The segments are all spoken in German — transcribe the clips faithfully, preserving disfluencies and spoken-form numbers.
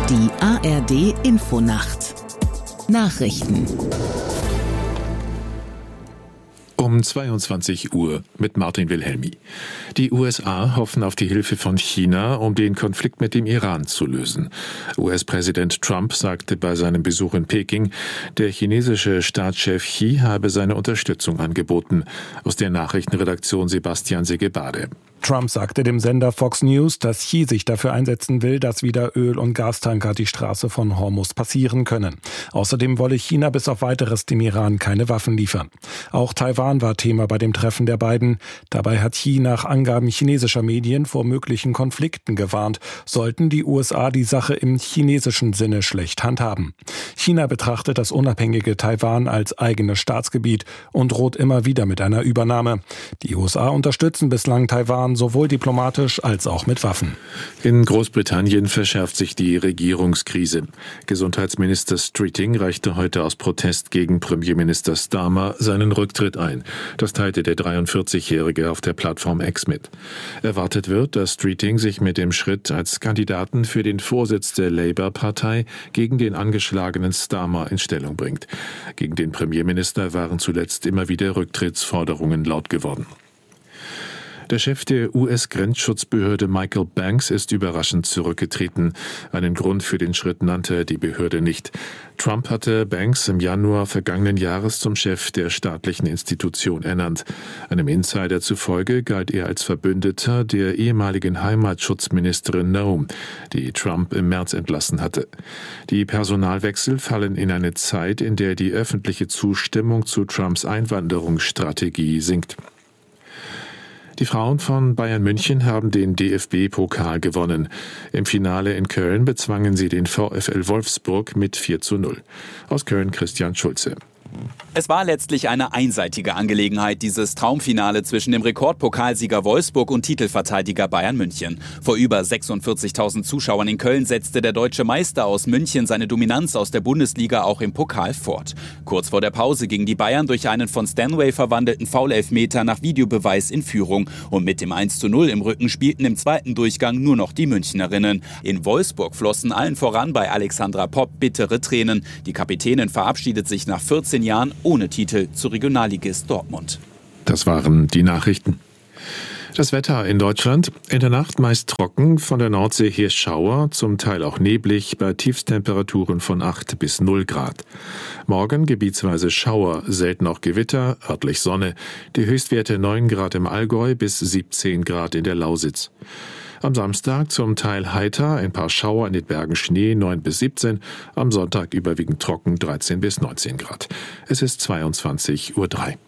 Die A R D Infonacht Nachrichten um zweiundzwanzig Uhr mit Martin Wilhelmi. Die U S A hoffen auf die Hilfe von China, um den Konflikt mit dem Iran zu lösen. U S-Präsident Trump sagte bei seinem Besuch in Peking, der chinesische Staatschef Xi habe seine Unterstützung angeboten. Aus der Nachrichtenredaktion Sebastian Segebade. Trump sagte dem Sender Fox News, dass Xi sich dafür einsetzen will, dass wieder Öl- und Gastanker die Straße von Hormuz passieren können. Außerdem wolle China bis auf Weiteres dem Iran keine Waffen liefern. Auch Taiwan war Thema bei dem Treffen der beiden. Dabei hat Xi nach Angaben chinesischer Medien vor möglichen Konflikten gewarnt, sollten die U S A die Sache im chinesischen Sinne schlecht handhaben. China betrachtet das unabhängige Taiwan als eigenes Staatsgebiet und droht immer wieder mit einer Übernahme. Die U S A unterstützen bislang Taiwan sowohl diplomatisch als auch mit Waffen. In Großbritannien verschärft sich die Regierungskrise. Gesundheitsminister Streeting reichte heute aus Protest gegen Premierminister Starmer seinen Rücktritt ein. Das teilte der dreiundvierzigjährige auf der Plattform X mit. Erwartet wird, dass Streeting sich mit dem Schritt als Kandidaten für den Vorsitz der Labour-Partei gegen den angeschlagenen Starmer in Stellung bringt. Gegen den Premierminister waren zuletzt immer wieder Rücktrittsforderungen laut geworden. Der Chef der U S-Grenzschutzbehörde Michael Banks ist überraschend zurückgetreten. Einen Grund für den Schritt nannte die Behörde nicht. Trump hatte Banks im Januar vergangenen Jahres zum Chef der staatlichen Institution ernannt. Einem Insider zufolge galt er als Verbündeter der ehemaligen Heimatschutzministerin Noem, die Trump im März entlassen hatte. Die Personalwechsel fallen in eine Zeit, in der die öffentliche Zustimmung zu Trumps Einwanderungsstrategie sinkt. Die Frauen von Bayern München haben den D F B-Pokal gewonnen. Im Finale in Köln bezwangen sie den VfL Wolfsburg mit vier zu null. Aus Köln Christian Schulze. Es war letztlich eine einseitige Angelegenheit, dieses Traumfinale zwischen dem Rekordpokalsieger Wolfsburg und Titelverteidiger Bayern München. Vor über sechsundvierzigtausend Zuschauern in Köln setzte der deutsche Meister aus München seine Dominanz aus der Bundesliga auch im Pokal fort. Kurz vor der Pause gingen die Bayern durch einen von Stanway verwandelten Foul-Elfmeter nach Videobeweis in Führung. Und mit dem eins zu null im Rücken spielten im zweiten Durchgang nur noch die Münchnerinnen. In Wolfsburg flossen allen voran bei Alexandra Popp bittere Tränen. Die Kapitänin verabschiedet sich nach vierzehn Jahren ohne Titel zu Regionalligist Dortmund. Das waren die Nachrichten. Das Wetter in Deutschland. In der Nacht meist trocken, von der Nordsee her Schauer, zum Teil auch neblig, bei Tiefstemperaturen von acht bis null Grad. Morgen gebietsweise Schauer, selten auch Gewitter, örtlich Sonne. Die Höchstwerte neun Grad im Allgäu bis siebzehn Grad in der Lausitz. Am Samstag zum Teil heiter, ein paar Schauer, in den Bergen Schnee, neun bis siebzehn. Am Sonntag überwiegend trocken, dreizehn bis neunzehn Grad. Es ist zweiundzwanzig Uhr drei.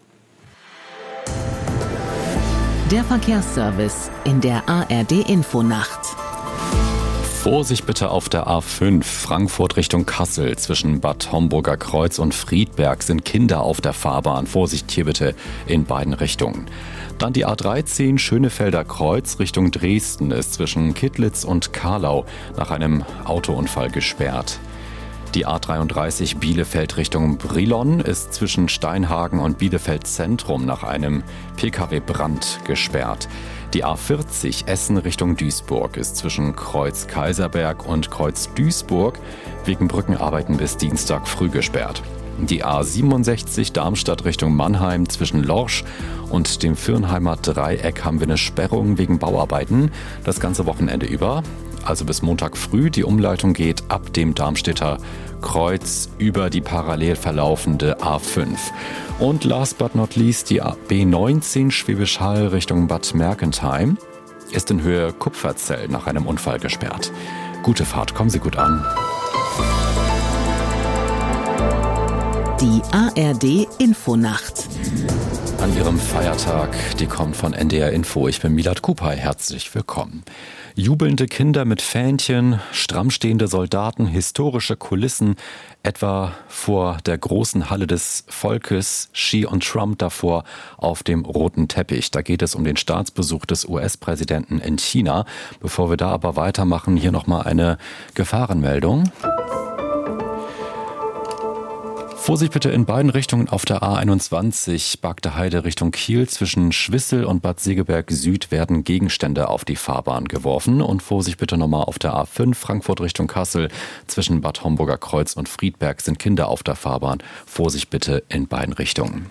Der Verkehrsservice in der A R D Infonacht. Vorsicht bitte auf der A fünf, Frankfurt Richtung Kassel. Zwischen Bad Homburger Kreuz und Friedberg sind Kinder auf der Fahrbahn. Vorsicht hier bitte in beiden Richtungen. Dann die A dreizehn, Schönefelder Kreuz Richtung Dresden ist zwischen Kittlitz und Karlau nach einem Autounfall gesperrt. Die A dreiunddreißig Bielefeld Richtung Brilon ist zwischen Steinhagen und Bielefeld Zentrum nach einem P K W-Brand gesperrt. Die A vierzig Essen Richtung Duisburg ist zwischen Kreuz Kaiserberg und Kreuz Duisburg wegen Brückenarbeiten bis Dienstag früh gesperrt. Die A siebenundsechzig Darmstadt Richtung Mannheim zwischen Lorsch und dem Firnheimer Dreieck haben wir eine Sperrung wegen Bauarbeiten das ganze Wochenende über. Also bis Montag früh. Die Umleitung geht ab dem Darmstädter Kreuz über die parallel verlaufende A fünf. Und last but not least die B neunzehn Schwäbisch Hall Richtung Bad Mergentheim ist in Höhe Kupferzell nach einem Unfall gesperrt. Gute Fahrt, kommen Sie gut an. Die A R D Infonacht. An Ihrem Feiertag, die kommt von N D R Info. Ich bin Milad Kupay, herzlich willkommen. Jubelnde Kinder mit Fähnchen, stramm stehende Soldaten, historische Kulissen, etwa vor der großen Halle des Volkes, Xi und Trump davor auf dem roten Teppich. Da geht es um den Staatsbesuch des U S-Präsidenten in China. Bevor wir da aber weitermachen, hier nochmal eine Gefahrenmeldung. Vorsicht bitte in beiden Richtungen auf der A einundzwanzig, Bagde Heide Richtung Kiel. Zwischen Schwissel und Bad Segeberg Süd werden Gegenstände auf die Fahrbahn geworfen. Und Vorsicht bitte nochmal auf der A fünf, Frankfurt Richtung Kassel. Zwischen Bad Homburger Kreuz und Friedberg sind Kinder auf der Fahrbahn. Vorsicht bitte in beiden Richtungen.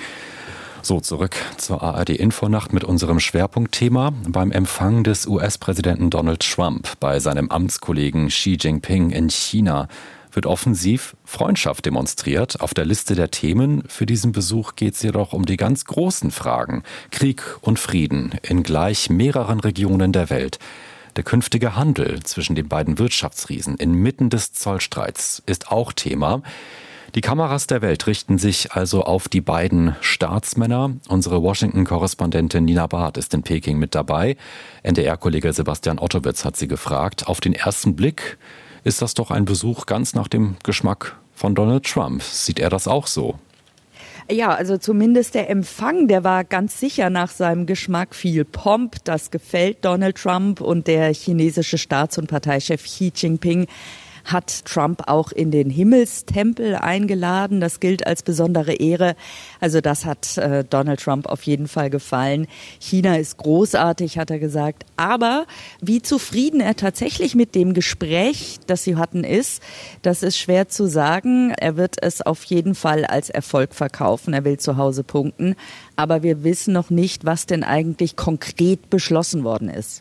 So, zurück zur A R D-Infonacht mit unserem Schwerpunktthema. Beim Empfang des U S-Präsidenten Donald Trump bei seinem Amtskollegen Xi Jinping in China wird offensiv Freundschaft demonstriert. Auf der Liste der Themen für diesen Besuch geht es jedoch um die ganz großen Fragen. Krieg und Frieden in gleich mehreren Regionen der Welt. Der künftige Handel zwischen den beiden Wirtschaftsriesen inmitten des Zollstreits ist auch Thema. Die Kameras der Welt richten sich also auf die beiden Staatsmänner. Unsere Washington-Korrespondentin Nina Barth ist in Peking mit dabei. N D R-Kollege Sebastian Ottowitz hat sie gefragt. Auf den ersten Blick ist das doch ein Besuch ganz nach dem Geschmack von Donald Trump. Sieht er das auch so? Ja, also zumindest der Empfang, der war ganz sicher nach seinem Geschmack. Viel Pomp, das gefällt Donald Trump, und der chinesische Staats- und Parteichef Xi Jinping hat Trump auch in den Himmelstempel eingeladen. Das gilt als besondere Ehre. Also das hat äh, Donald Trump auf jeden Fall gefallen. China ist großartig, hat er gesagt. Aber wie zufrieden er tatsächlich mit dem Gespräch, das sie hatten, ist, das ist schwer zu sagen. Er wird es auf jeden Fall als Erfolg verkaufen. Er will zu Hause punkten. Aber wir wissen noch nicht, was denn eigentlich konkret beschlossen worden ist.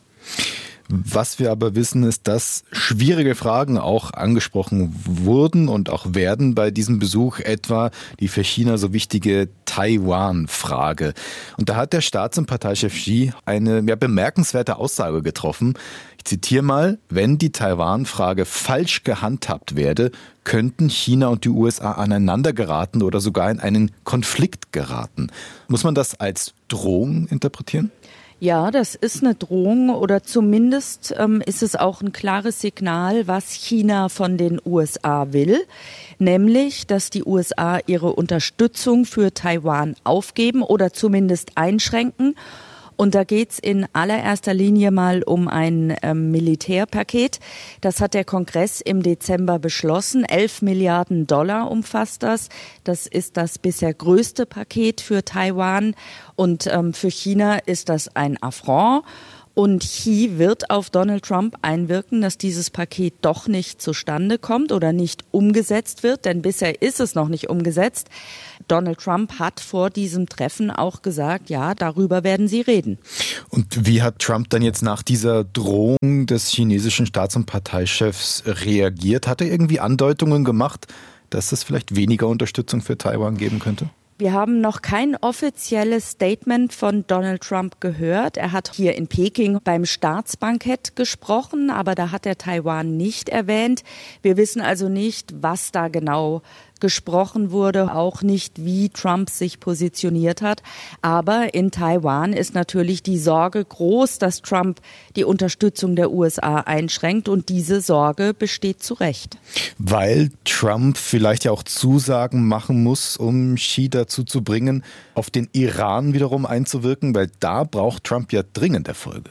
Was wir aber wissen, ist, dass schwierige Fragen auch angesprochen wurden und auch werden bei diesem Besuch, etwa die für China so wichtige Taiwan-Frage. Und da hat der Staats- und Parteichef Xi eine ja, bemerkenswerte Aussage getroffen. Ich zitiere mal: Wenn die Taiwan-Frage falsch gehandhabt werde, könnten China und die U S A aneinander geraten oder sogar in einen Konflikt geraten. Muss man das als Drohung interpretieren? Ja, das ist eine Drohung, oder zumindest ähm, ist es auch ein klares Signal, was China von den U S A will, nämlich, dass die U S A ihre Unterstützung für Taiwan aufgeben oder zumindest einschränken. Und da geht's in allererster Linie mal um ein ähm, Militärpaket. Das hat der Kongress im Dezember beschlossen. Elf Milliarden Dollar umfasst das. Das ist das bisher größte Paket für Taiwan. Und ähm, für China ist das ein Affront. Und Xi wird auf Donald Trump einwirken, dass dieses Paket doch nicht zustande kommt oder nicht umgesetzt wird, denn bisher ist es noch nicht umgesetzt. Donald Trump hat vor diesem Treffen auch gesagt, ja, darüber werden sie reden. Und wie hat Trump dann jetzt nach dieser Drohung des chinesischen Staats- und Parteichefs reagiert? Hat er irgendwie Andeutungen gemacht, dass es vielleicht weniger Unterstützung für Taiwan geben könnte? Wir haben noch kein offizielles Statement von Donald Trump gehört. Er hat hier in Peking beim Staatsbankett gesprochen, aber da hat er Taiwan nicht erwähnt. Wir wissen also nicht, was da genau gesprochen wurde, auch nicht, wie Trump sich positioniert hat. Aber in Taiwan ist natürlich die Sorge groß, dass Trump die Unterstützung der U S A einschränkt, und diese Sorge besteht zu Recht. Weil Trump vielleicht ja auch Zusagen machen muss, um Xi dazu zu bringen, auf den Iran wiederum einzuwirken, weil da braucht Trump ja dringend Erfolge.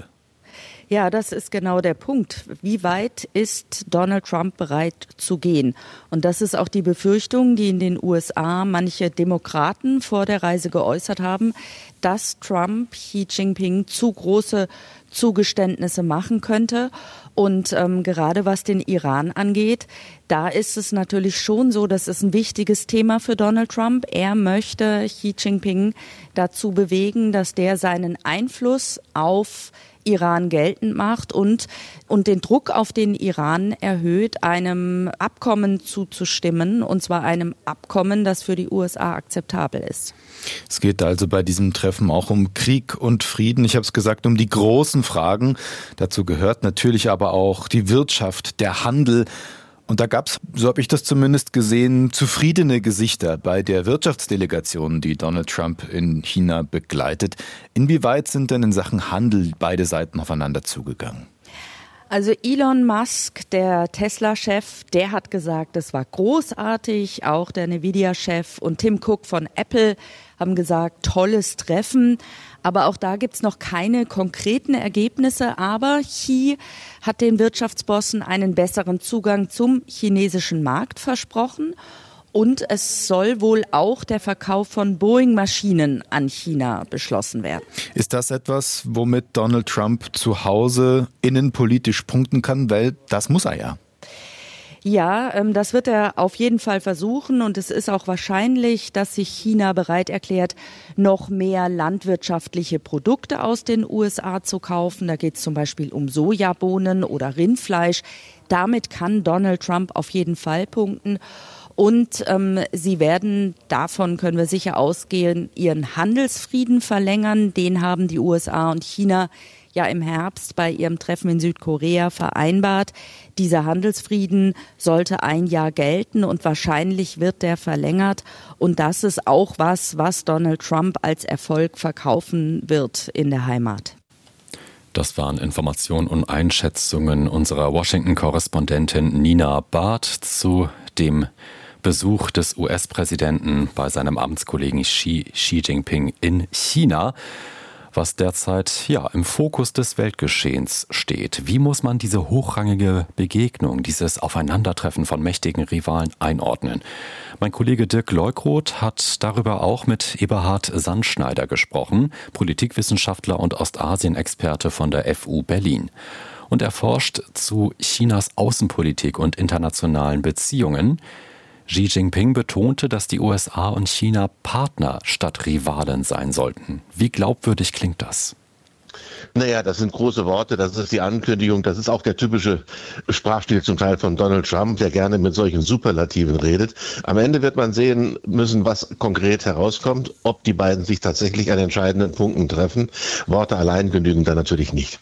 Ja, das ist genau der Punkt. Wie weit ist Donald Trump bereit zu gehen? Und das ist auch die Befürchtung, die in den U S A manche Demokraten vor der Reise geäußert haben, dass Trump Xi Jinping zu große Zugeständnisse machen könnte. Und ähm, gerade was den Iran angeht, da ist es natürlich schon so, das ist ein wichtiges Thema für Donald Trump. Er möchte Xi Jinping dazu bewegen, dass der seinen Einfluss auf Iran geltend macht und, und den Druck auf den Iran erhöht, einem Abkommen zuzustimmen, und zwar einem Abkommen, das für die U S A akzeptabel ist. Es geht also bei diesem Treffen auch um Krieg und Frieden. Ich habe es gesagt, um die großen Fragen. Dazu gehört natürlich aber auch die Wirtschaft, der Handel. Und da gab es, so habe ich das zumindest gesehen, zufriedene Gesichter bei der Wirtschaftsdelegation, die Donald Trump in China begleitet. Inwieweit sind denn in Sachen Handel beide Seiten aufeinander zugegangen? Also Elon Musk, der Tesla-Chef, der hat gesagt, es war großartig. Auch der Nvidia-Chef und Tim Cook von Apple haben gesagt, tolles Treffen. Aber auch da gibt's noch keine konkreten Ergebnisse. Aber Xi hat den Wirtschaftsbossen einen besseren Zugang zum chinesischen Markt versprochen. Und es soll wohl auch der Verkauf von Boeing-Maschinen an China beschlossen werden. Ist das etwas, womit Donald Trump zu Hause innenpolitisch punkten kann? Weil das muss er ja. Ja, ähm, das wird er auf jeden Fall versuchen und es ist auch wahrscheinlich, dass sich China bereit erklärt, noch mehr landwirtschaftliche Produkte aus den U S A zu kaufen. Da geht es zum Beispiel um Sojabohnen oder Rindfleisch. Damit kann Donald Trump auf jeden Fall punkten. Und ähm, sie werden, davon können wir sicher ausgehen, ihren Handelsfrieden verlängern. Den haben die U S A und China ja im Herbst bei ihrem Treffen in Südkorea vereinbart. Dieser Handelsfrieden sollte ein Jahr gelten und wahrscheinlich wird der verlängert. Und das ist auch was, was Donald Trump als Erfolg verkaufen wird in der Heimat. Das waren Informationen und Einschätzungen unserer Washington-Korrespondentin Nina Barth zu dem Besuch des U S-Präsidenten bei seinem Amtskollegen Xi, Xi Jinping in China, was derzeit ja im Fokus des Weltgeschehens steht. Wie muss man diese hochrangige Begegnung, dieses Aufeinandertreffen von mächtigen Rivalen einordnen? Mein Kollege Dirk Leukroth hat darüber auch mit Eberhard Sandschneider gesprochen, Politikwissenschaftler und Ostasien-Experte von der F U Berlin. Und er forscht zu Chinas Außenpolitik und internationalen Beziehungen. Xi Jinping betonte, dass die U S A und China Partner statt Rivalen sein sollten. Wie glaubwürdig klingt das? Naja, das sind große Worte, das ist die Ankündigung, das ist auch der typische Sprachstil zum Teil von Donald Trump, der gerne mit solchen Superlativen redet. Am Ende wird man sehen müssen, was konkret herauskommt, ob die beiden sich tatsächlich an entscheidenden Punkten treffen. Worte allein genügen da natürlich nicht.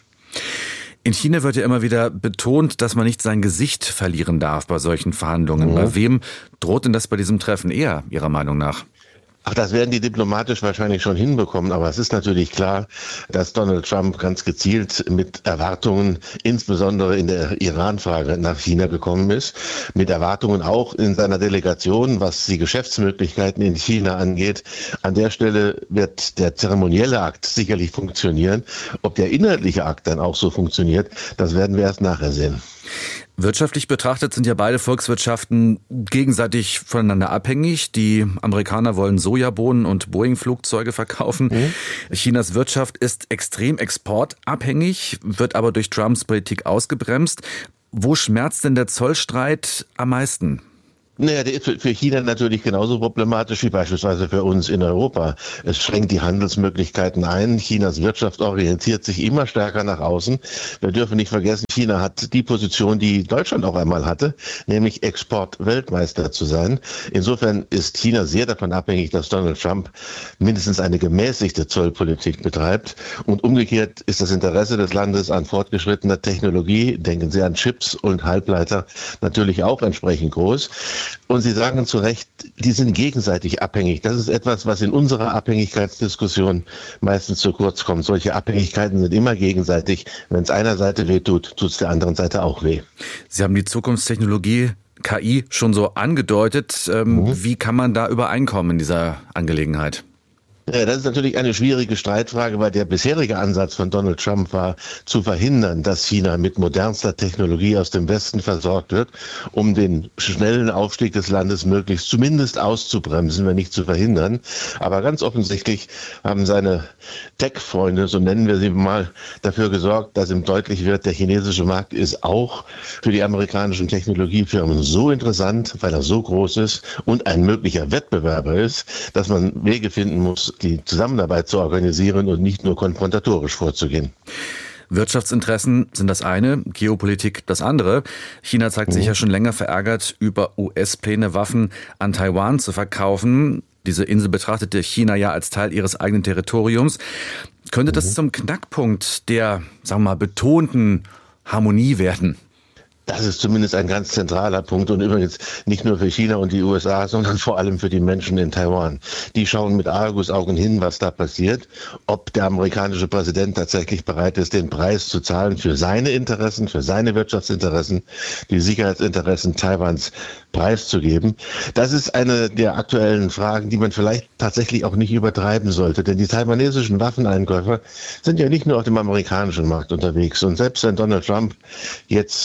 In China wird ja immer wieder betont, dass man nicht sein Gesicht verlieren darf bei solchen Verhandlungen. Mhm. Bei wem droht denn das bei diesem Treffen eher, Ihrer Meinung nach? Ach, das werden die diplomatisch wahrscheinlich schon hinbekommen, aber es ist natürlich klar, dass Donald Trump ganz gezielt mit Erwartungen, insbesondere in der Iran-Frage, nach China gekommen ist. Mit Erwartungen auch in seiner Delegation, was die Geschäftsmöglichkeiten in China angeht. An der Stelle wird der zeremonielle Akt sicherlich funktionieren. Ob der inhaltliche Akt dann auch so funktioniert, das werden wir erst nachher sehen. Wirtschaftlich betrachtet sind ja beide Volkswirtschaften gegenseitig voneinander abhängig. Die Amerikaner wollen Sojabohnen und Boeing-Flugzeuge verkaufen. Mhm. Chinas Wirtschaft ist extrem exportabhängig, wird aber durch Trumps Politik ausgebremst. Wo schmerzt denn der Zollstreit am meisten? Naja, der ist für China natürlich genauso problematisch wie beispielsweise für uns in Europa. Es schränkt die Handelsmöglichkeiten ein. Chinas Wirtschaft orientiert sich immer stärker nach außen. Wir dürfen nicht vergessen, China hat die Position, die Deutschland auch einmal hatte, nämlich Exportweltmeister zu sein. Insofern ist China sehr davon abhängig, dass Donald Trump mindestens eine gemäßigte Zollpolitik betreibt. Und umgekehrt ist das Interesse des Landes an fortgeschrittener Technologie, denken Sie an Chips und Halbleiter, natürlich auch entsprechend groß. Und Sie sagen zu Recht, die sind gegenseitig abhängig. Das ist etwas, was in unserer Abhängigkeitsdiskussion meistens zu kurz kommt. Solche Abhängigkeiten sind immer gegenseitig. Wenn es einer Seite weh tut, tut es der anderen Seite auch weh. Sie haben die Zukunftstechnologie K I schon so angedeutet. Ähm, mhm. Wie kann man da übereinkommen in dieser Angelegenheit? Ja, das ist natürlich eine schwierige Streitfrage, weil der bisherige Ansatz von Donald Trump war, zu verhindern, dass China mit modernster Technologie aus dem Westen versorgt wird, um den schnellen Aufstieg des Landes möglichst zumindest auszubremsen, wenn nicht zu verhindern. Aber ganz offensichtlich haben seine Tech-Freunde, so nennen wir sie mal, dafür gesorgt, dass ihm deutlich wird, der chinesische Markt ist auch für die amerikanischen Technologiefirmen so interessant, weil er so groß ist und ein möglicher Wettbewerber ist, dass man Wege finden muss, die Zusammenarbeit zu organisieren und nicht nur konfrontatorisch vorzugehen. Wirtschaftsinteressen sind das eine, Geopolitik das andere. China zeigt sich ja schon länger verärgert über U S-Pläne, Waffen an Taiwan zu verkaufen. Diese Insel betrachtete China ja als Teil ihres eigenen Territoriums. Könnte das zum Knackpunkt der, sagen wir mal, betonten Harmonie werden? Das ist zumindest ein ganz zentraler Punkt und übrigens nicht nur für China und die U S A, sondern vor allem für die Menschen in Taiwan. Die schauen mit Argusaugen hin, was da passiert, ob der amerikanische Präsident tatsächlich bereit ist, den Preis zu zahlen für seine Interessen, für seine Wirtschaftsinteressen, die Sicherheitsinteressen Taiwans preiszugeben. Das ist eine der aktuellen Fragen, die man vielleicht tatsächlich auch nicht übertreiben sollte, denn die taiwanesischen Waffeneinkäufer sind ja nicht nur auf dem amerikanischen Markt unterwegs und selbst wenn Donald Trump jetzt Symbol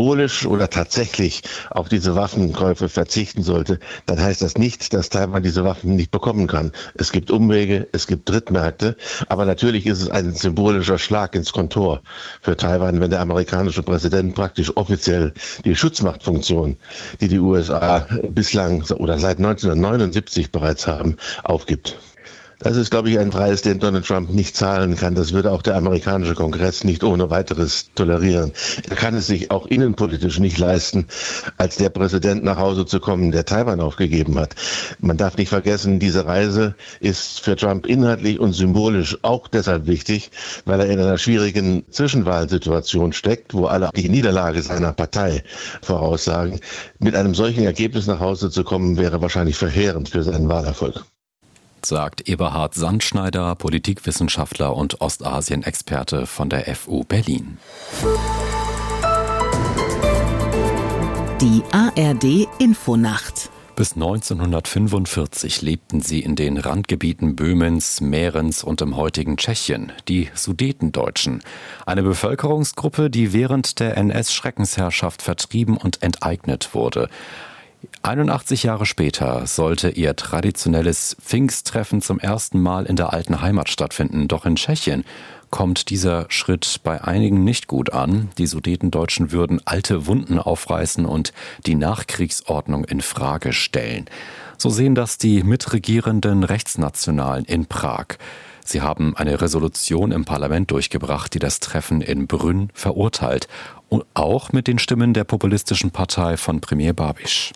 symbolisch oder tatsächlich auf diese Waffenkäufe verzichten sollte, dann heißt das nicht, dass Taiwan diese Waffen nicht bekommen kann. Es gibt Umwege, es gibt Drittmärkte, aber natürlich ist es ein symbolischer Schlag ins Kontor für Taiwan, wenn der amerikanische Präsident praktisch offiziell die Schutzmachtfunktion, die die U S A bislang oder seit neunzehnhundertneunundsiebzig bereits haben, aufgibt. Das ist, glaube ich, ein Preis, den Donald Trump nicht zahlen kann. Das würde auch der amerikanische Kongress nicht ohne weiteres tolerieren. Er kann es sich auch innenpolitisch nicht leisten, als der Präsident nach Hause zu kommen, der Taiwan aufgegeben hat. Man darf nicht vergessen, diese Reise ist für Trump inhaltlich und symbolisch auch deshalb wichtig, weil er in einer schwierigen Zwischenwahlsituation steckt, wo alle die Niederlage seiner Partei voraussagen. Mit einem solchen Ergebnis nach Hause zu kommen, wäre wahrscheinlich verheerend für seinen Wahlerfolg. Sagt Eberhard Sandschneider, Politikwissenschaftler und Ostasien-Experte von der F U Berlin. Die A R D Infonacht. Bis neunzehnhundertfünfundvierzig lebten sie in den Randgebieten Böhmens, Mährens und im heutigen Tschechien, die Sudetendeutschen. Eine Bevölkerungsgruppe, die während der N S-Schreckensherrschaft vertrieben und enteignet wurde. einundachtzig Jahre später sollte ihr traditionelles Pfingsttreffen zum ersten Mal in der alten Heimat stattfinden. Doch in Tschechien kommt dieser Schritt bei einigen nicht gut an. Die Sudetendeutschen würden alte Wunden aufreißen und die Nachkriegsordnung in Frage stellen. So sehen das die mitregierenden Rechtsnationalen in Prag. Sie haben eine Resolution im Parlament durchgebracht, die das Treffen in Brünn verurteilt. Und auch mit den Stimmen der populistischen Partei von Premier Babiš.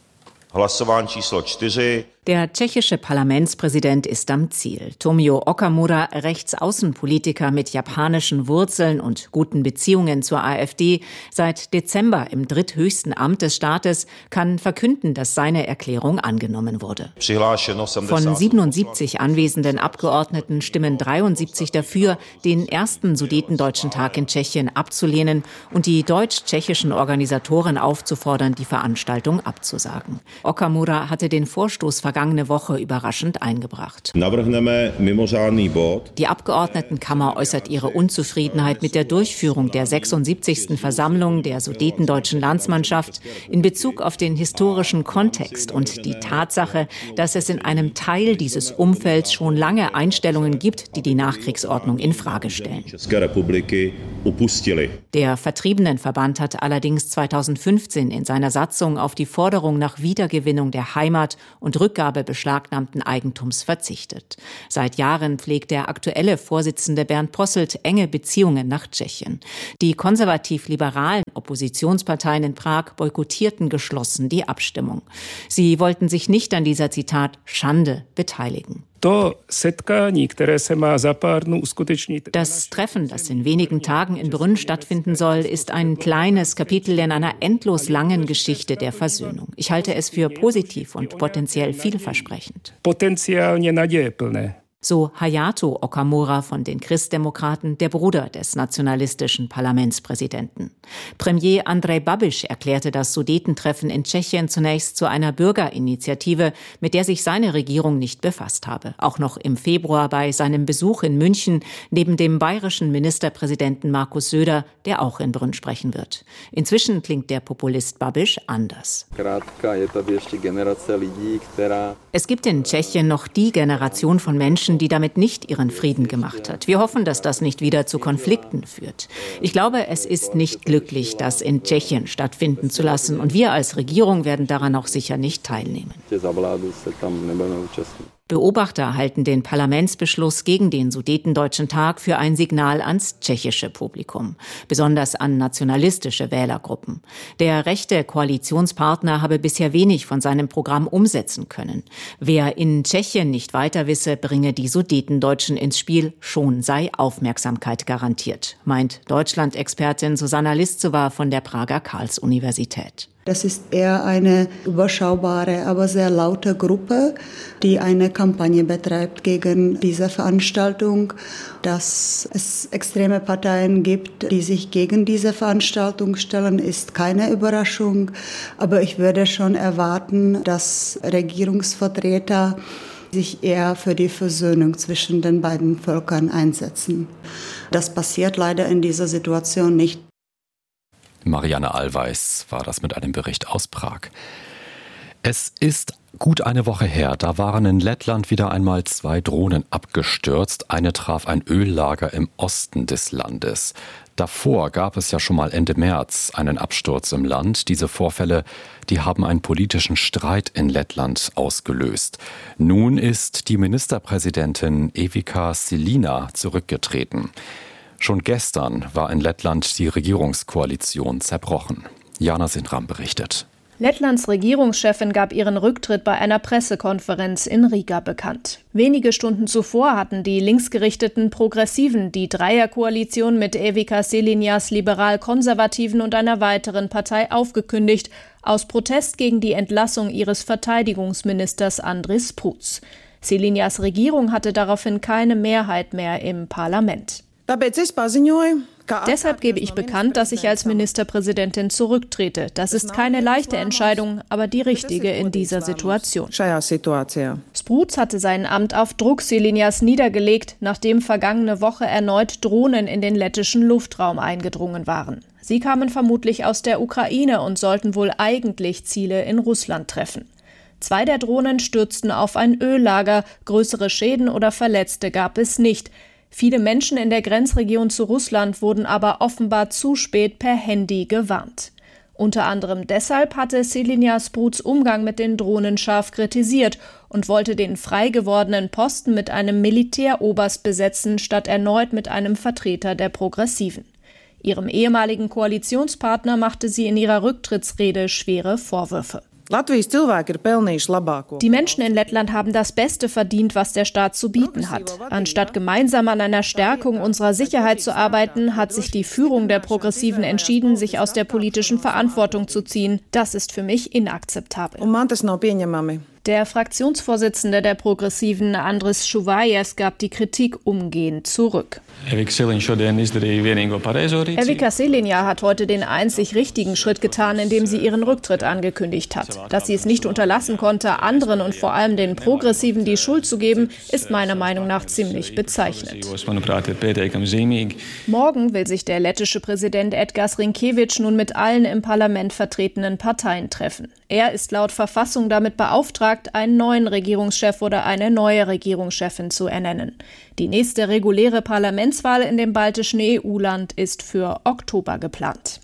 Der tschechische Parlamentspräsident ist am Ziel. Tomio Okamura, Rechtsaußenpolitiker mit japanischen Wurzeln und guten Beziehungen zur AfD, seit Dezember im dritthöchsten Amt des Staates, kann verkünden, dass seine Erklärung angenommen wurde. Von siebenundsiebzig anwesenden Abgeordneten stimmen dreiundsiebzig dafür, den ersten Sudetendeutschen Tag in Tschechien abzulehnen und die deutsch-tschechischen Organisatoren aufzufordern, die Veranstaltung abzusagen. Okamura hatte den Vorstoß vergangene Woche überraschend eingebracht. Die Abgeordnetenkammer äußert ihre Unzufriedenheit mit der Durchführung der sechsundsiebzigsten Versammlung der Sudetendeutschen Landsmannschaft in Bezug auf den historischen Kontext und die Tatsache, dass es in einem Teil dieses Umfelds schon lange Einstellungen gibt, die die Nachkriegsordnung in Frage stellen. Der Vertriebenenverband hat allerdings zweitausendfünfzehn in seiner Satzung auf die Forderung nach Wiedergewinnung der Heimat und Rückgabe beschlagnahmten Eigentums verzichtet. Seit Jahren pflegt der aktuelle Vorsitzende Bernd Posselt enge Beziehungen nach Tschechien. Die konservativ-liberalen Oppositionsparteien in Prag boykottierten geschlossen die Abstimmung. Sie wollten sich nicht an dieser, Zitat, Schande beteiligen. Das Treffen, das in wenigen Tagen in Brünn stattfinden soll, ist ein kleines Kapitel in einer endlos langen Geschichte der Versöhnung. Ich halte es für positiv und potenziell vielversprechend. So Hayato Okamura von den Christdemokraten, der Bruder des nationalistischen Parlamentspräsidenten. Premier Andrej Babiš erklärte das Sudetentreffen in Tschechien zunächst zu einer Bürgerinitiative, mit der sich seine Regierung nicht befasst habe. Auch noch im Februar bei seinem Besuch in München neben dem bayerischen Ministerpräsidenten Markus Söder, der auch in Brünn sprechen wird. Inzwischen klingt der Populist Babiš anders. Es gibt in Tschechien noch die Generation von Menschen, die damit nicht ihren Frieden gemacht hat. Wir hoffen, dass das nicht wieder zu Konflikten führt. Ich glaube, es ist nicht glücklich, das in Tschechien stattfinden zu lassen. Und wir als Regierung werden daran auch sicher nicht teilnehmen. Beobachter halten den Parlamentsbeschluss gegen den Sudetendeutschen Tag für ein Signal ans tschechische Publikum, besonders an nationalistische Wählergruppen. Der rechte Koalitionspartner habe bisher wenig von seinem Programm umsetzen können. Wer in Tschechien nicht weiter wisse, bringe die Sudetendeutschen ins Spiel, schon sei Aufmerksamkeit garantiert, meint Deutschland-Expertin Susanna Liszowa von der Prager Karls-Universität. Das ist eher eine überschaubare, aber sehr laute Gruppe, die eine Kampagne betreibt gegen diese Veranstaltung. Dass es extreme Parteien gibt, die sich gegen diese Veranstaltung stellen, ist keine Überraschung. Aber ich würde schon erwarten, dass Regierungsvertreter sich eher für die Versöhnung zwischen den beiden Völkern einsetzen. Das passiert leider in dieser Situation nicht. Marianne Allweis war das mit einem Bericht aus Prag. Es ist gut eine Woche her, da waren in Lettland wieder einmal zwei Drohnen abgestürzt. Eine traf ein Öllager im Osten des Landes. Davor gab es ja schon mal Ende März einen Absturz im Land. Diese Vorfälle, die haben einen politischen Streit in Lettland ausgelöst. Nun ist die Ministerpräsidentin Evika Selina zurückgetreten. Schon gestern war in Lettland die Regierungskoalition zerbrochen. Jana Sindram berichtet. Lettlands Regierungschefin gab ihren Rücktritt bei einer Pressekonferenz in Riga bekannt. Wenige Stunden zuvor hatten die linksgerichteten Progressiven die Dreierkoalition mit Evika Selinas liberal-konservativen und einer weiteren Partei aufgekündigt, aus Protest gegen die Entlassung ihres Verteidigungsministers Andris Spruds. Selinas Regierung hatte daraufhin keine Mehrheit mehr im Parlament. Deshalb gebe ich bekannt, dass ich als Ministerpräsidentin zurücktrete. Das ist keine leichte Entscheidung, aber die richtige in dieser Situation. Spruds hatte sein Amt auf Druck Selinas niedergelegt, nachdem vergangene Woche erneut Drohnen in den lettischen Luftraum eingedrungen waren. Sie kamen vermutlich aus der Ukraine und sollten wohl eigentlich Ziele in Russland treffen. Zwei der Drohnen stürzten auf ein Öllager, größere Schäden oder Verletzte gab es nicht. Viele Menschen in der Grenzregion zu Russland wurden aber offenbar zu spät per Handy gewarnt. Unter anderem deshalb hatte Selina Spruds Umgang mit den Drohnen scharf kritisiert und wollte den frei gewordenen Posten mit einem Militäroberst besetzen, statt erneut mit einem Vertreter der Progressiven. Ihrem ehemaligen Koalitionspartner machte sie in ihrer Rücktrittsrede schwere Vorwürfe. Die Menschen in Lettland haben das Beste verdient, was der Staat zu bieten hat. Anstatt gemeinsam an einer Stärkung unserer Sicherheit zu arbeiten, hat sich die Führung der Progressiven entschieden, sich aus der politischen Verantwortung zu ziehen. Das ist für mich inakzeptabel. Der Fraktionsvorsitzende der Progressiven, Andris Šuvaļevs, gab die Kritik umgehend zurück. Evika Selina hat heute den einzig richtigen Schritt getan, indem sie ihren Rücktritt angekündigt hat. Dass sie es nicht unterlassen konnte, anderen und vor allem den Progressiven die Schuld zu geben, ist meiner Meinung nach ziemlich bezeichnend. Morgen will sich der lettische Präsident Edgars Rinkēvičs nun mit allen im Parlament vertretenen Parteien treffen. Er ist laut Verfassung damit beauftragt, einen neuen Regierungschef oder eine neue Regierungschefin zu ernennen. Die nächste reguläre Parlamentswahl in dem baltischen E U-Land ist für Oktober geplant.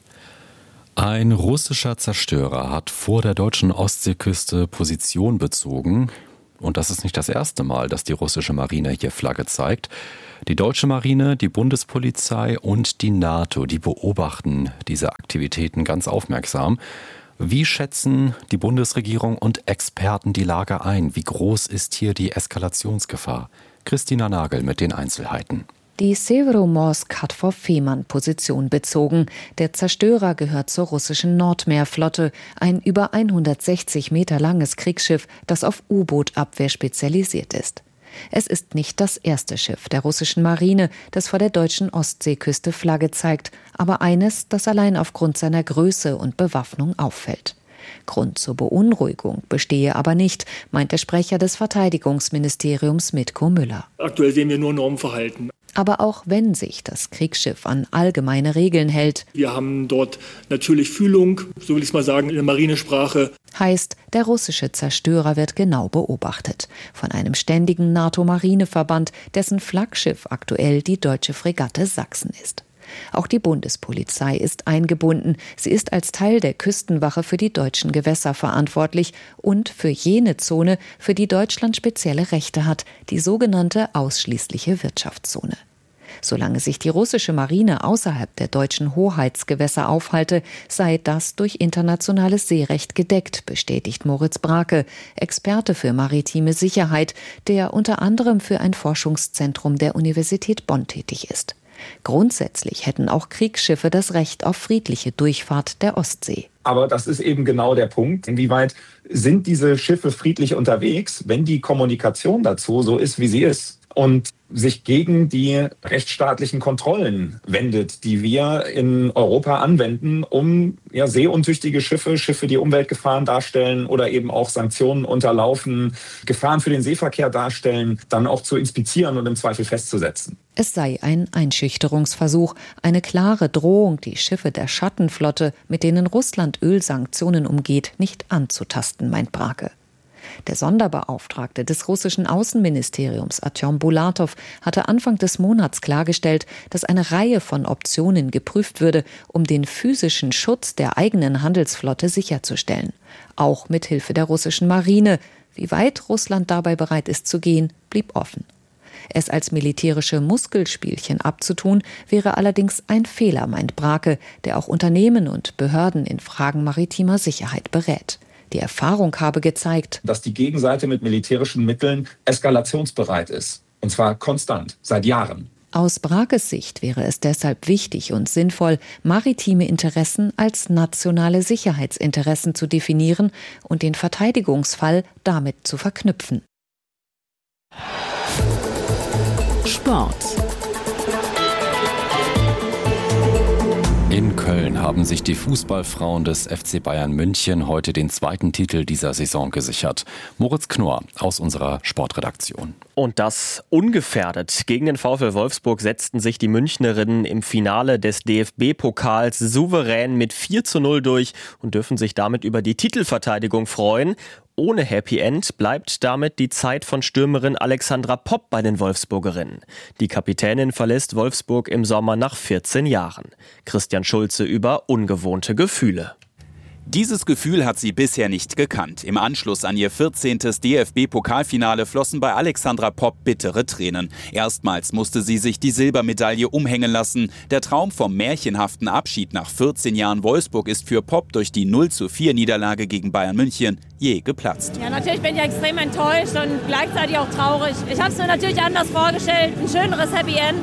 Ein russischer Zerstörer hat vor der deutschen Ostseeküste Position bezogen. Und das ist nicht das erste Mal, dass die russische Marine hier Flagge zeigt. Die deutsche Marine, die Bundespolizei und die NATO, die beobachten diese Aktivitäten ganz aufmerksam. Wie schätzen die Bundesregierung und Experten die Lage ein? Wie groß ist hier die Eskalationsgefahr? Christina Nagel mit den Einzelheiten. Die Severomorsk hat vor Fehmarn Position bezogen. Der Zerstörer gehört zur russischen Nordmeerflotte, ein über hundertsechzig Meter langes Kriegsschiff, das auf U-Boot-Abwehr spezialisiert ist. Es ist nicht das erste Schiff der russischen Marine, das vor der deutschen Ostseeküste Flagge zeigt, aber eines, das allein aufgrund seiner Größe und Bewaffnung auffällt. Grund zur Beunruhigung bestehe aber nicht, meint der Sprecher des Verteidigungsministeriums Mitko Müller. Aktuell sehen wir nur Normverhalten. Aber auch wenn sich das Kriegsschiff an allgemeine Regeln hält. Wir haben dort natürlich Fühlung, so will ich es mal sagen, in der Marinesprache. Heißt, der russische Zerstörer wird genau beobachtet. Von einem ständigen NATO-Marineverband, dessen Flaggschiff aktuell die deutsche Fregatte Sachsen ist. Auch die Bundespolizei ist eingebunden. Sie ist als Teil der Küstenwache für die deutschen Gewässer verantwortlich und für jene Zone, für die Deutschland spezielle Rechte hat, die sogenannte ausschließliche Wirtschaftszone. Solange sich die russische Marine außerhalb der deutschen Hoheitsgewässer aufhalte, sei das durch internationales Seerecht gedeckt, bestätigt Moritz Brake, Experte für maritime Sicherheit, der unter anderem für ein Forschungszentrum der Universität Bonn tätig ist. Grundsätzlich hätten auch Kriegsschiffe das Recht auf friedliche Durchfahrt der Ostsee. Aber das ist eben genau der Punkt. Inwieweit sind diese Schiffe friedlich unterwegs, wenn die Kommunikation dazu so ist, wie sie ist? und sich gegen die rechtsstaatlichen Kontrollen wendet, die wir in Europa anwenden, um ja, seeuntüchtige Schiffe, Schiffe, die Umweltgefahren darstellen oder eben auch Sanktionen unterlaufen, Gefahren für den Seeverkehr darstellen, dann auch zu inspizieren und im Zweifel festzusetzen. Es sei ein Einschüchterungsversuch, eine klare Drohung, die Schiffe der Schattenflotte, mit denen Russland Ölsanktionen umgeht, nicht anzutasten, meint Brake. Der Sonderbeauftragte des russischen Außenministeriums, Artyom Bulatow, hatte Anfang des Monats klargestellt, dass eine Reihe von Optionen geprüft würde, um den physischen Schutz der eigenen Handelsflotte sicherzustellen. Auch mit Hilfe der russischen Marine. Wie weit Russland dabei bereit ist zu gehen, blieb offen. Es als militärische Muskelspielchen abzutun, wäre allerdings ein Fehler, meint Brake, der auch Unternehmen und Behörden in Fragen maritimer Sicherheit berät. Die Erfahrung habe gezeigt, dass die Gegenseite mit militärischen Mitteln eskalationsbereit ist. Und zwar konstant, seit Jahren. Aus Brakes Sicht wäre es deshalb wichtig und sinnvoll, maritime Interessen als nationale Sicherheitsinteressen zu definieren und den Verteidigungsfall damit zu verknüpfen. Sport. In Köln haben sich die Fußballfrauen des F C Bayern München heute den zweiten Titel dieser Saison gesichert. Moritz Knorr aus unserer Sportredaktion. Und das ungefährdet. Gegen den VfL Wolfsburg setzten sich die Münchnerinnen im Finale des D F B-Pokals souverän mit vier zu null durch und dürfen sich damit über die Titelverteidigung freuen. Ohne Happy End bleibt damit die Zeit von Stürmerin Alexandra Popp bei den Wolfsburgerinnen. Die Kapitänin verlässt Wolfsburg im Sommer nach vierzehn Jahren. Christian Schulze über ungewohnte Gefühle. Dieses Gefühl hat sie bisher nicht gekannt. Im Anschluss an ihr vierzehntes D F B-Pokalfinale flossen bei Alexandra Popp bittere Tränen. Erstmals musste sie sich die Silbermedaille umhängen lassen. Der Traum vom märchenhaften Abschied nach vierzehn Jahren Wolfsburg ist für Popp durch die null zu vier Niederlage gegen Bayern München je geplatzt. Ja, natürlich bin ich extrem enttäuscht und gleichzeitig auch traurig. Ich habe es mir natürlich anders vorgestellt, ein schöneres Happy End.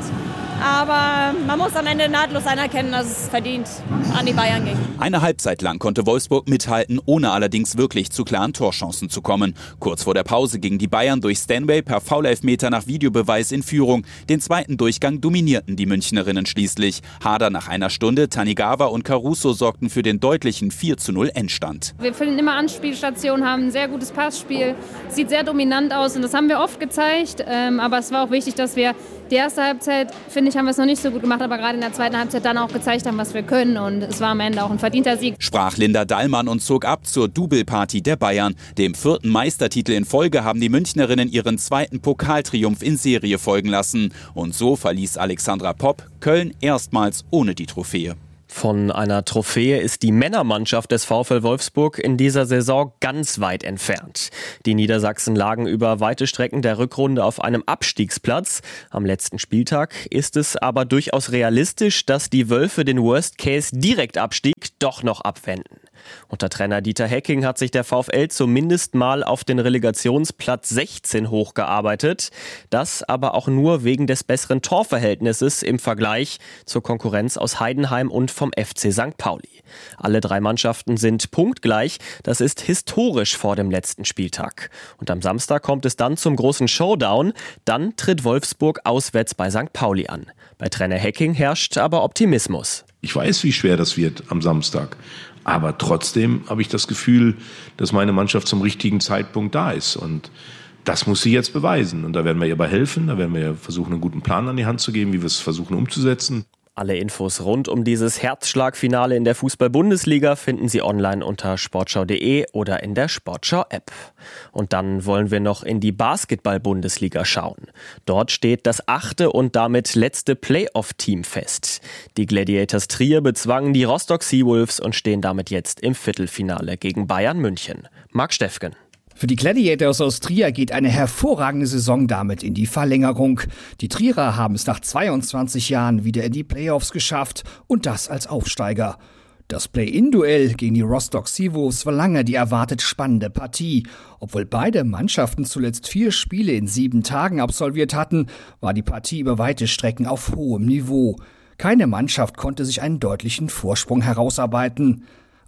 Aber man muss am Ende nahtlos anerkennen, dass es verdient an die Bayern ging. Eine Halbzeit lang konnte Wolfsburg mithalten, ohne allerdings wirklich zu klaren Torchancen zu kommen. Kurz vor der Pause gingen die Bayern durch Stanway per Foul-Elfmeter nach Videobeweis in Führung. Den zweiten Durchgang dominierten die Münchnerinnen schließlich. Hader nach einer Stunde, Tanigawa und Caruso sorgten für den deutlichen vier zu null Endstand. Wir finden immer Anspielstationen, haben ein sehr gutes Passspiel, sieht sehr dominant aus und das haben wir oft gezeigt. Ähm, aber es war auch wichtig, dass wir die erste Halbzeit, finde ich, haben wir es noch nicht so gut gemacht, aber gerade in der zweiten Halbzeit dann auch gezeigt haben, was wir können. Und es war am Ende auch ein verdienter Sieg. Sprach Linda Dallmann und zog ab zur Double-Party der Bayern. Dem vierten Meistertitel in Folge haben die Münchnerinnen ihren zweiten Pokaltriumph in Serie folgen lassen. Und so verließ Alexandra Popp Köln erstmals ohne die Trophäe. Von einer Trophäe ist die Männermannschaft des VfL Wolfsburg in dieser Saison ganz weit entfernt. Die Niedersachsen lagen über weite Strecken der Rückrunde auf einem Abstiegsplatz. Am letzten Spieltag ist es aber durchaus realistisch, dass die Wölfe den Worst-Case-Direktabstieg doch noch abwenden. Unter Trainer Dieter Hecking hat sich der VfL zumindest mal auf den Relegationsplatz sechzehn hochgearbeitet. Das aber auch nur wegen des besseren Torverhältnisses im Vergleich zur Konkurrenz aus Heidenheim und vom F C Sankt Pauli. Alle drei Mannschaften sind punktgleich. Das ist historisch vor dem letzten Spieltag. Und am Samstag kommt es dann zum großen Showdown. Dann tritt Wolfsburg auswärts bei Sankt Pauli an. Bei Trainer Hecking herrscht aber Optimismus. Ich weiß, wie schwer das wird am Samstag. Aber trotzdem habe ich das Gefühl, dass meine Mannschaft zum richtigen Zeitpunkt da ist. Und das muss sie jetzt beweisen. Und da werden wir ihr bei helfen. Da werden wir versuchen, einen guten Plan an die Hand zu geben, wie wir es versuchen umzusetzen. Alle Infos rund um dieses Herzschlagfinale in der Fußball-Bundesliga finden Sie online unter sportschau punkt de oder in der Sportschau-App. Und dann wollen wir noch in die Basketball-Bundesliga schauen. Dort steht das achte und damit letzte Playoff-Team fest. Die Gladiators Trier bezwangen die Rostock Seawolves und stehen damit jetzt im Viertelfinale gegen Bayern München. Marc Steffgen. Für die Gladiators aus Trier geht eine hervorragende Saison damit in die Verlängerung. Die Trierer haben es nach zweiundzwanzig Jahren wieder in die Playoffs geschafft und das als Aufsteiger. Das Play-In-Duell gegen die Rostock Seawolves war lange die erwartet spannende Partie. Obwohl beide Mannschaften zuletzt vier Spiele in sieben Tagen absolviert hatten, war die Partie über weite Strecken auf hohem Niveau. Keine Mannschaft konnte sich einen deutlichen Vorsprung herausarbeiten.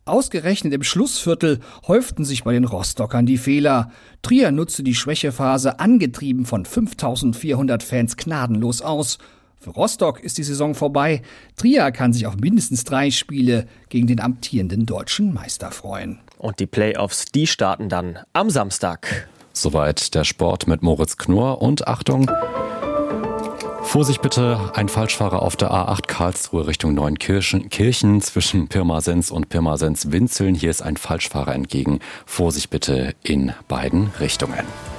Ausgerechnet im Schlussviertel häuften sich bei den Rostockern die Fehler. Trier nutzte die Schwächephase angetrieben von fünftausendvierhundert Fans gnadenlos aus. Für Rostock ist die Saison vorbei. Trier kann sich auf mindestens drei Spiele gegen den amtierenden deutschen Meister freuen. Und die Playoffs, die starten dann am Samstag. Soweit der Sport mit Moritz Knorr. Und Achtung, Vorsicht bitte, ein Falschfahrer auf der A acht Karlsruhe Richtung Neunkirchen Kirchen zwischen Pirmasens und Pirmasens-Winzeln. Hier ist ein Falschfahrer entgegen. Vorsicht bitte in beiden Richtungen.